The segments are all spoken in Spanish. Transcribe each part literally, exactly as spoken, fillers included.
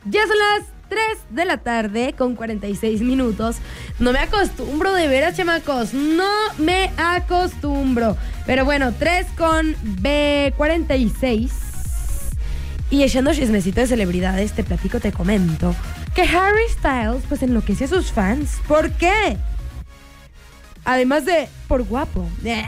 Ya son las tres de la tarde con cuarenta y seis minutos. No me acostumbro, de veras, chamacos. No me acostumbro. Pero bueno, tres con cuarenta y seis. Y echando chismecito de celebridades, te platico, te comento que Harry Styles pues enloquece a sus fans. ¿Por qué? Además de por guapo.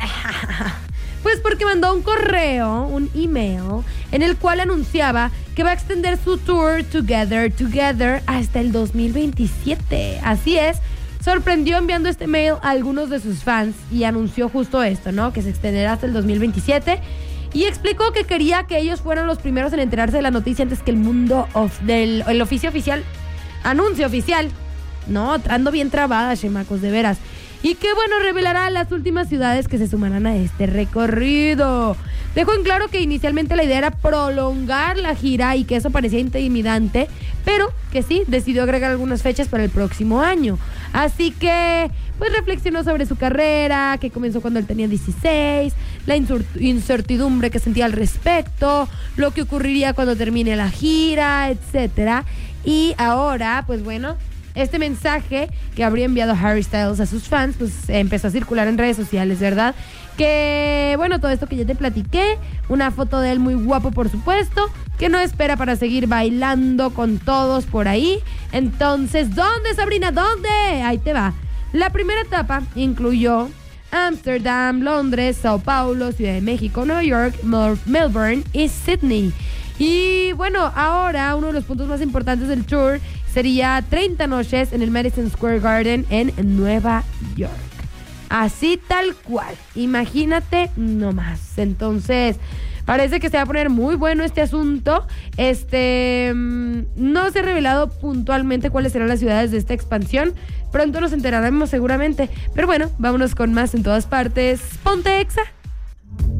Pues porque mandó un correo, un email, en el cual anunciaba que va a extender su tour Together, Together hasta el dos mil veintisiete. Así es, sorprendió enviando este mail a algunos de sus fans y anunció justo esto, ¿no? Que se extenderá hasta el dos mil veintisiete. Y explicó que quería que ellos fueran los primeros en enterarse de la noticia antes que el mundo of, del el oficio oficial, anuncio oficial. No, ando bien trabada, chemacos, de veras. Y que bueno, revelará las últimas ciudades que se sumarán a este recorrido. Dejó en claro que inicialmente la idea era prolongar la gira y que eso parecía intimidante, pero que sí, decidió agregar algunas fechas para el próximo año. Así que, pues reflexionó sobre su carrera, que comenzó cuando él tenía dieciséis, la incertidumbre que sentía al respecto, lo que ocurriría cuando termine la gira, etcétera. Y ahora, pues bueno, este mensaje que habría enviado Harry Styles a sus fans, pues empezó a circular en redes sociales, ¿verdad? Que, bueno, todo esto que ya te platiqué, una foto de él muy guapo, por supuesto, que no espera para seguir bailando con todos por ahí. Entonces, ¿dónde, Sabrina? ¿Dónde? Ahí te va. La primera etapa incluyó Ámsterdam, Londres, Sao Paulo, Ciudad de México, Nueva York, Melbourne y Sydney. Y bueno, ahora uno de los puntos más importantes del tour sería treinta noches en el Madison Square Garden en Nueva York. Así tal cual. Imagínate nomás. Entonces, parece que se va a poner muy bueno este asunto. Este, no se ha revelado puntualmente cuáles serán las ciudades de esta expansión. Pronto nos enteraremos seguramente. Pero bueno, vámonos con más en todas partes. Ponte Exa.